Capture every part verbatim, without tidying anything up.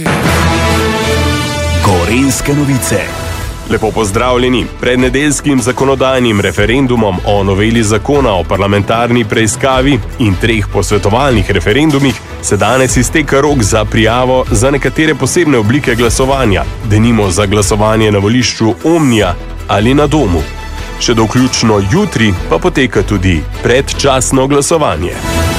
Gorenjske novice. Lepo pozdravljeni. Pred nedeljskim zakonodajnim referendumom o noveli zakona o parlamentarni preiskavi in treh posvetovalnih referendumih se danes izteka rok za prijavo za nekatere posebne oblike glasovanja, denimo za glasovanje na volišču Omnija ali na domu. Še do vključno jutri pa poteka tudi predčasno glasovanje.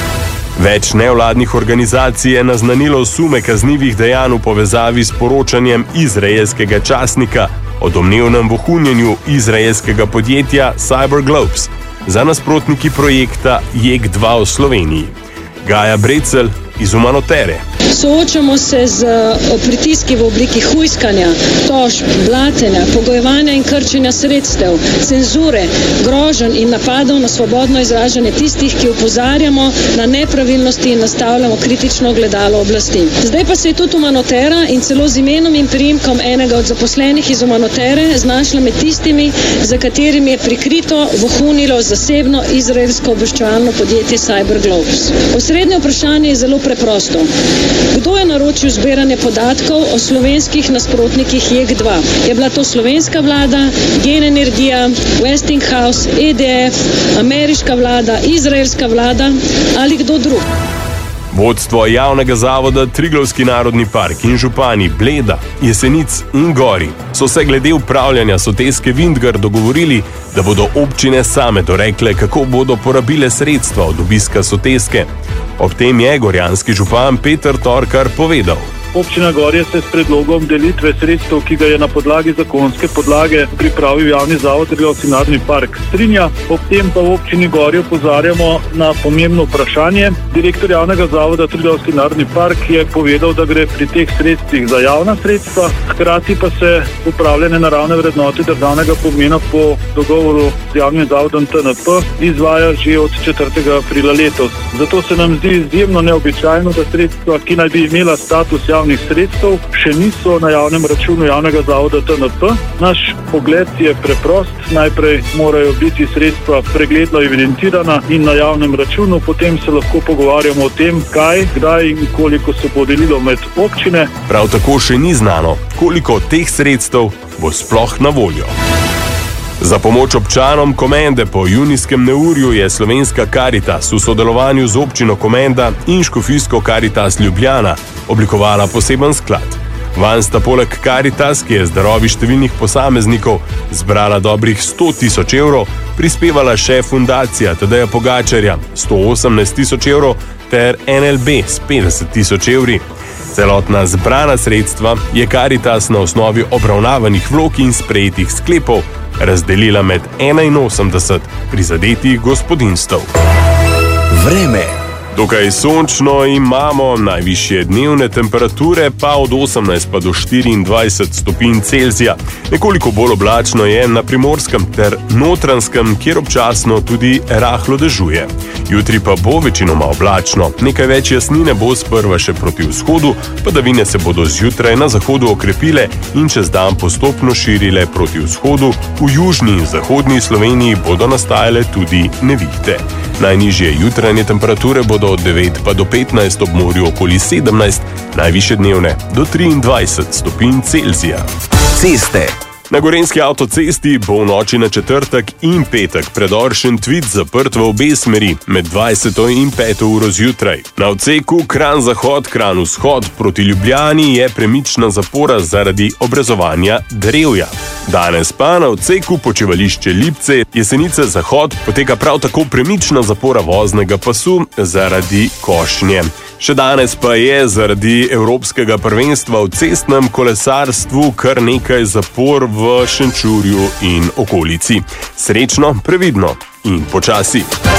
Več nevladnih organizacij je naznanilo sume kaznivih dejanj v povezavi s poročanjem izraelskega časnika o domnevnem vohunjenju izraelskega podjetja Cyberglobes za nasprotniki projekta J E K dva v Sloveniji. Gaja Brecelj iz Umanotere. Soočamo se z pritiski v obliki hujskanja, tožb, blatenja, pogojevanja in krčenja sredstev, cenzure, groženj in napadov na svobodno izražanje tistih, ki opozarjamo na nepravilnosti in nastavljamo kritično ogledalo oblasti. Zdaj pa se je tudi Umanotera in celo z imenom in priimkom enega od zaposlenih iz Umanotere znašla med tistimi, za katerimi je prikrito vohunilo zasebno izraelsko obveščevalno podjetje Cyberglobes. Osrednje vprašanje je zelo preprosto. Kdo je naročil zbiranje podatkov o slovenskih nasprotnikih J E K dva? Je bila to slovenska vlada, Gen Energija, Westinghouse, E D F, ameriška vlada, izraelska vlada ali kdo drug? Vodstvo javnega zavoda Triglavski narodni park in župani Bleda, Jesenic in Gori so se glede upravljanja Soteske Vintgar dogovorili, da bodo občine same dorekle, kako bodo porabile sredstva od obiska Soteske. Ob tem je gorjanski župan Peter Torkar povedal. Občina Gorje se s predlogom delitve sredstev, ki ga je na podlagi zakonske podlage pripravil javni zavod Triglavski narodni park, strinja. Ob tem pa v občini Gorje opozarjamo na pomembno vprašanje. Direktor javnega zavoda Triglavski narodni park je povedal, da gre pri teh sredstvih za javna sredstva, hkrati pa se upravljanje naravne vrednote državnega pomena po dogovoru z javnim zavodom T N P izvaja že od četrtega aprila letos. Zato se nam zdi izjemno neobičajno, da sredstva, ki naj bi imela status javnih sredstev, še niso na javnem računu javnega zavoda T N P. Naš pogled je preprost. Najprej morajo biti sredstva pregledno evidentirana in na javnem računu, potem se lahko pogovarjamo o tem, kaj, kdaj in koliko se bo delilo med občine. Prav tako še ni znano, koliko teh sredstev bo sploh na voljo. Za pomoč občanom Komende po junijskem neurju je Slovenska Karitas v sodelovanju z občino Komenda in Škofijsko Karitas Ljubljana oblikovala poseben sklad. Vanj sta poleg Karitas, ki je z darovi številnih posameznikov zbrala dobrih sto tisoč evrov, prispevala še fundacija Tadeja Pogačarja sto osemnajst tisoč evrov ter N L B s petdeset tisoč evri. Celotna zbrana sredstva je Karitas na osnovi obravnavanih vlog in sprejetih sklepov razdelila med enainosemdeset prizadetih gospodinjstev. Vreme. Dokaj sončno imamo, najvišje dnevne temperature pa od osemnajst pa do štiriindvajset stopinj Celzija. Nekoliko bolj oblačno je na Primorskem ter Notranjskem, kjer občasno tudi rahlo dežuje. Jutri pa bo večinoma oblačno, nekaj več jasnine bo sprva še proti vzhodu, padavine se bodo zjutraj na zahodu okrepile in čez dan postopno širile proti vzhodu, v južni in zahodni Sloveniji bodo nastajale tudi nevihte. Najnižje jutranje temperature bodo od devet pa do petnajst, ob morju okoli sedemnajst, najvišje dnevne do triindvajset stopinj Celzija. Ceste. Na gorenjski avtocesti bo v noči na četrtek in petek predor Šentvid zaprt v obe smeri med dvajseto in peto uro zjutraj. Na odseku Kranj-Zahod, Kranj-Vzhod proti Ljubljani je premična zapora zaradi obrezovanja drevja. Danes pa na odseku Počivališče Lipce, Jesenice-Zahod poteka prav tako premična zapora voznega pasu zaradi košnje. Še danes pa je zaradi Evropskega prvenstva v cestnem kolesarstvu kar nekaj zapor v Šenčurju in okolici. Srečno, previdno in počasi.